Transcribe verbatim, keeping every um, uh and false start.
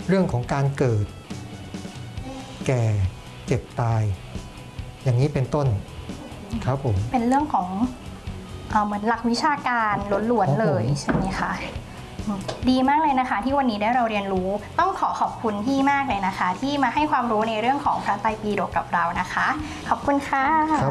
เรื่องของการเกิดแก่เจ็บตายอย่างนี้เป็นต้นครับผมเป็นเรื่องของเอ่อเหมือนหลักวิชาการล้วนๆเลยใช่ไหมคะดีมากเลยนะคะที่วันนี้ได้เราเรียนรู้ต้องขอขอบคุณพี่มากเลยนะคะที่มาให้ความรู้ในเรื่องของพระไตรปิฎกกับเรานะคะขอบคุณค่ะ